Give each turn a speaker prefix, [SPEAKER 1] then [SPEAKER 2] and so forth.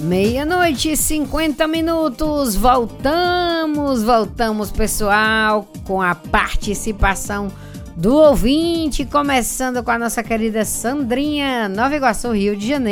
[SPEAKER 1] Meia-noite e 50 minutos, voltamos pessoal, com a participação do ouvinte, começando com a nossa querida Sandrinha, Nova Iguaçu, Rio de Janeiro.